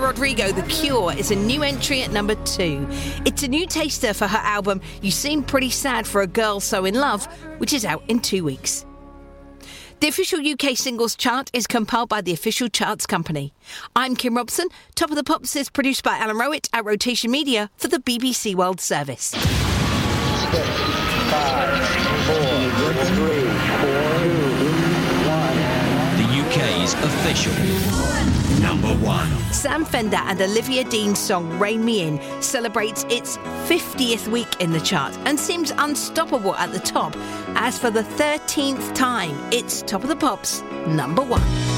Rodrigo, The Cure, is a new entry at number 2. It's a new taster for her album You Seem Pretty Sad for a Girl So in Love, which is out in 2 weeks. The official UK singles chart is compiled by the Official Charts Company. I'm Kim Robson. Top of the Pops is produced by Alan Rowett at Rotation Media for the BBC World Service. 6, 5, 4, 3, 2, 1. The UK's official number 1. Sam Fender and Olivia Dean's song Rein Me In celebrates its 50th week in the chart and seems unstoppable at the top, as for the 13th time it's Top of the Pops number 1.